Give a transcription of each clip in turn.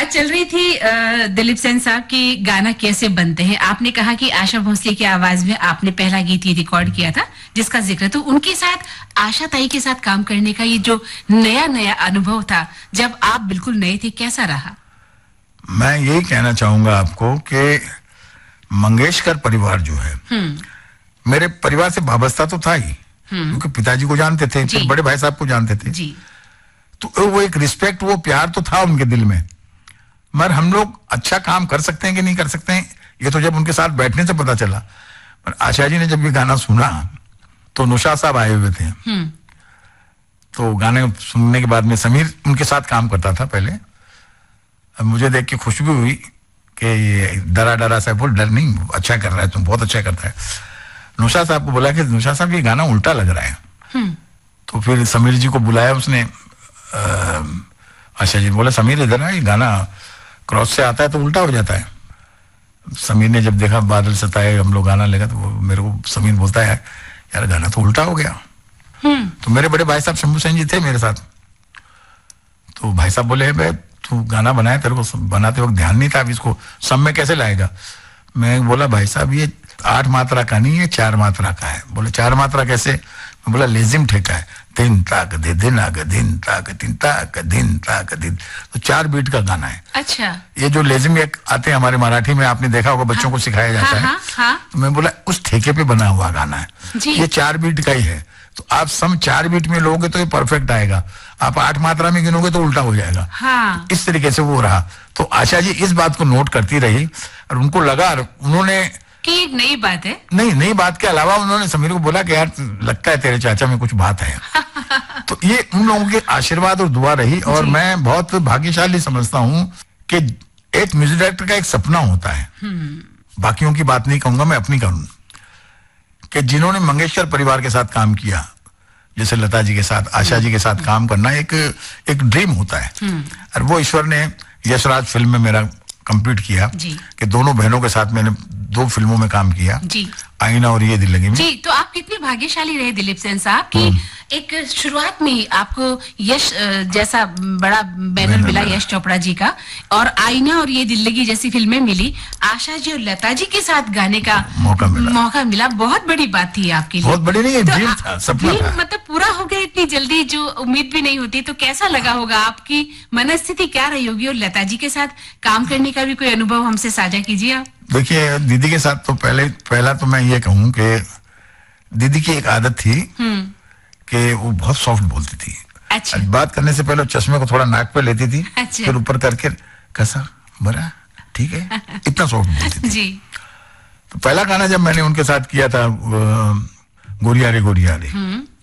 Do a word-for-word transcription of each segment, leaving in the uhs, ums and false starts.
बात चल रही थी दिलीप सेन साहब की गाना कैसे बनते हैं। आपने कहा कि आशा भोसले की आवाज में आपने पहला गीत ये रिकॉर्ड किया था जिसका जिक्र, तो उनके साथ आशा ताई के साथ काम करने का ये जो नया नया अनुभव था जब आप बिल्कुल नए थे, कैसा रहा? मैं यही कहना चाहूंगा आपको कि मंगेशकर परिवार जो है, मेरे परिवार से वाबस्ता तो था ही, क्योंकि पिताजी को जानते थे, फिर बड़े भाई साहब को जानते थे जी। तो वो एक रिस्पेक्ट, वो प्यार तो था उनके दिल में। मगर हम लोग अच्छा काम कर सकते हैं कि नहीं कर सकते हैं, ये तो जब उनके साथ बैठने से पता चला। पर आशा जी ने जब ये गाना सुना तो नुशा साहब आए हुए थे, तो गाने सुनने के बाद में समीर उनके साथ काम करता था पहले। अब मुझे देख के खुशबू हुई कि ये डरा डरा सा, बोल डर नहीं, अच्छा कर रहा है, तुम बहुत अच्छा करता है। नुशा साहब को बोला कि नुशा साहब ये गाना उल्टा लग रहा है। तो फिर समीर जी को बुलाया उसने। आशा जी बोला समीर इधर ना, ये गाना क्रॉस से आता है तो उल्टा हो जाता है। समीर ने जब देखा बादल सताए, हम लोग गाना लगा, तो वो मेरे को समीर बोलता है यार गाना तो उल्टा हो गया। तो मेरे बड़े भाई साहब शंभू सेन जी थे मेरे साथ, तो भाई साहब बोले भाई तू गाना बनाया, तेरे को बनाते वक्त ध्यान नहीं था, अब इसको सब में कैसे लाएगा? मैं बोला भाई साहब ये आठ मात्रा का नहीं है, चार मात्रा का है। बोले चार मात्रा कैसे? मैं बोला लेजिम ठेका है, दिन ताक दे दिन आग दिन ताक दिन ताक दिन ताक दिन, तो चार बीट का गाना है। अच्छा। ये जो लेजिम एक आते हैं हमारे मराठी में, आपने देखा होगा, बच्चों हाँ, को सिखाया जाता हाँ, है हाँ, हाँ। तो मैं बोला उस ठेके पे बना हुआ गाना है, ये चार बीट का ही है। तो आप सम चार बीट में लोगे तो ये परफेक्ट आएगा, आप आठ मात्रा में गिनोगे तो उल्टा हो जाएगा। हाँ। इस तरीके से वो रहा। तो आशा जी इस बात को नोट करती रही और उनको लगा, उन्होंने कि एक नई बात है। नहीं, नई बात के अलावा उन्होंने समीर को बोला कि यार लगता है तेरे चाचा में कुछ बात है। तो ये उन लोगों के आशीर्वाद और दुआ रही। और मैं बहुत भाग्यशाली समझता हूँ कि एक म्यूजिक डायरेक्टर का एक सपना होता है, बाकियों की बात नहीं कहूंगा, मैं अपनी करूँ, कि जिन्होंने मंगेशकर परिवार के साथ काम किया, जैसे लता जी के साथ, आशा जी के साथ काम करना एक एक ड्रीम होता है। और वो ईश्वर ने यशराज फिल्म में मेरा कंप्लीट किया कि दोनों बहनों के साथ मैंने दो फिल्मों में काम किया जी, आईना और ये दिल लगी में। जी, तो आप कितने भाग्यशाली रहे दिलीप सेन साहब कि एक शुरुआत में आपको यश जैसा बड़ा बैनर मिला, यश चोपड़ा जी का, और आईना और ये दिल लगी जैसी फिल्में मिली, आशा जी और लता जी के साथ गाने का मौका मिला, मौका मिला। बहुत बड़ी बात थी आपके लिए। बहुत बड़ी नहीं, तो ड्रीम था, सपना था। मतलब पूरा हो गया इतनी जल्दी, जो उम्मीद भी नहीं होती। तो कैसा लगा होगा, आपकी मनस्थिति क्या रही होगी? और लता जी के साथ काम करने का भी कोई अनुभव हमसे साझा कीजिए आप। देखिए दीदी के साथ तो पहले पहला तो मैं ये कहूँ कि दीदी की एक आदत थी कि वो बहुत सॉफ्ट बोलती थी। अच्छा। बात करने से पहले चश्मे को थोड़ा नाक पे लेती थी, अच्छा। फिर ऊपर करके कैसा बरा ठीक है, इतना सॉफ्ट बोलती थी जी। तो पहला गाना जब मैंने उनके साथ किया था गोरिया रे गोरिया रे,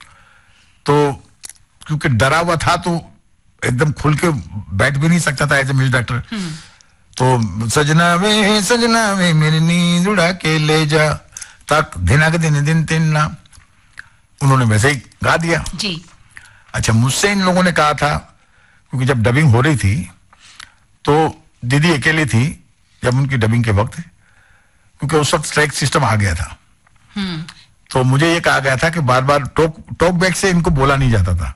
तो क्योंकि डरा हुआ था तो एकदम खुल के बैठ भी नहीं सकता था एज ए म्यूजिक डायरेक्टर। तो सजना वे सजना वे मेरी नींद उड़ा के ले जा तक दिन आगे दिन दिन तीन ना, उन्होंने वैसे ही गा दिया जी। अच्छा, मुझसे इन लोगों ने कहा था, क्योंकि जब डबिंग हो रही थी तो दीदी अकेली थी जब उनकी डबिंग के वक्त, क्योंकि उस वक्त ट्रैक सिस्टम आ गया था। तो मुझे ये कहा गया था कि बार बार टॉक टॉक बैक से इनको बोला नहीं जाता था,